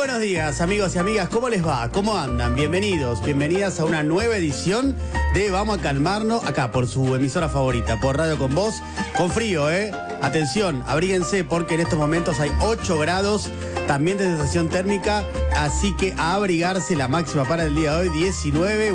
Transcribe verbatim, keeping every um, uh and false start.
buenos días, amigos y amigas, ¿cómo les va? ¿Cómo andan? Bienvenidos, bienvenidas a una nueva edición de Vamos a Calmarnos, acá por su emisora favorita, por Radio Con Voz, con frío, ¿eh? Atención, abríguense porque en estos momentos hay ocho grados, también de sensación térmica, así que a abrigarse. La máxima para el día de hoy, diecinueve.